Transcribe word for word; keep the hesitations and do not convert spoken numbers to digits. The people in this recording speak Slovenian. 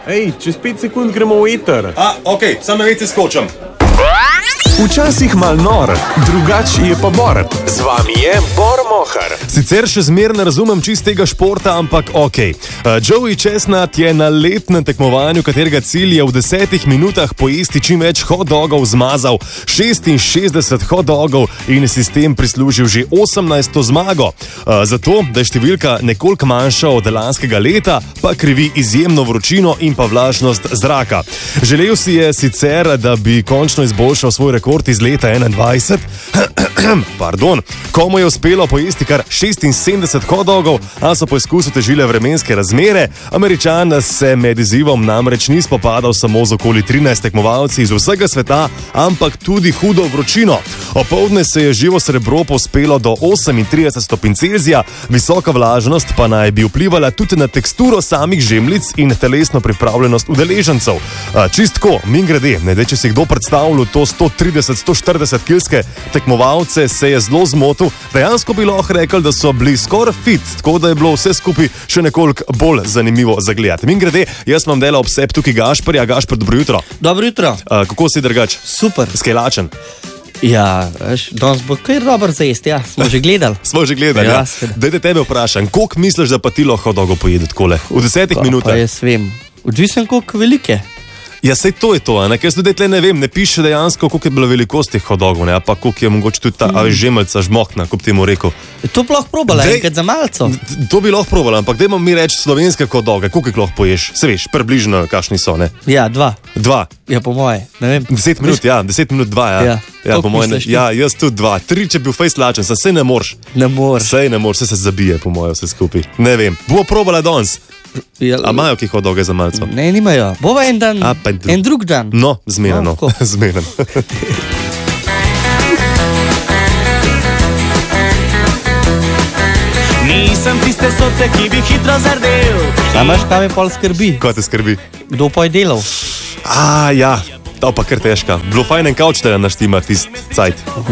Ej, čez pet sekund gremo v eter. A, ok, samo na vece skočim. Včasih mal nor, drugač je pa Bor. Z vami je Bor Mohar. Sicer še zmer ne razumem čistega športa, ampak ok. Uh, Joey Chestnut je na letnem tekmovanju, katerega cilj je v desetih minutah pojesti čim več hot dogov, zmazal šestinšestdeset hot dogov in si s tem prislužil že osemnajsto zmago. Uh, zato, da je številka nekoliko manjša od lanskega leta, pa krivi izjemno vročino in pa vlažnost zraka. Želel si je sicer, da bi končno izboljšal svoj rekord iz leta enaindvajset, pardon, komu je uspelo pojesti kar šestinsedemdeset hot dogov, a so poizkusu težile vremenske razmere. Američan se med izzivom namreč ni spopadal samo z okoli trinajst tekmovalci iz vsega sveta, ampak tudi hudo vročino. Opoldne se je živo srebro povzpelo do osemintrideset stopinj Celzija, visoka vlažnost pa naj bi vplivala tudi na teksturo samih žemljic in telesno pripravljenost udeležencev. Čistko, mingrede, ne da če si kdo predstavljal to sto trideset do sto štirideset kilske tekmovalce, se je zelo zmotil. Dejansko bi lahko rekel, da so bili skoraj fit, tako da je bilo vse skupaj še nekoliko bolj zanimivo za gledati. Mingrede, jaz vam delal ob sebi tukaj Gašperja. Gašper, dobro jutro. Dobro jutro. Uh, kako si drugač? Super. Skelačen. Ja, veš, danes bo kar dobro za jesti, ja, smo že gledali. Smo že gledali, ja. ja. Daj te tebe vprašam, koliko misliš, da pa ti lahko dolgo pojedi takole? V desetih Pa, minutah? pa jaz vem, odvisen koliko velike. Ja, sej to je to, ne? Ker jaz tudi tle ne vem, ne piše dejansko, koliko je bila velikost teh hot dogov, ne? A pa koliko je mogoče tudi ta mm. žemeljca žmohtna, kot ti mu rekel. To bi lahko probala, Dej- enkrat za malco. To bi lahko probala, ampak dajmo mi reči slovenske hot doge, koliko jih lahko poješ? Se veš, približno kakšni so, ne? Ja, dva. Dva. Ja, po moje, ne vem. Deset minut, ja, deset minut dva, ja. Ja. Ja, Koliko po mojem, misliš ti? ja, jaz tudi dva. Tri, če bi bil fejs lačen, sa sej ne moreš. Ne moreš. Sej ne moreš, sej se zabije, po mojem, vse skupaj. Ne vem. Bomo probala danes. Ja, A imajo ki hot doge za malco? ne, nimajo. Bova en dan, A, pa en drug. en drug dan. No, zmerano. No, tako. Zmerano. Nisem tiste sorte, ki bi hitro zardel. A imaš kaj me pol skrbi? Ko te skrbi? Kdo pa je delal? A, ja. To pa kar težka. Bilo fajn en kavč te naštima tist cajt.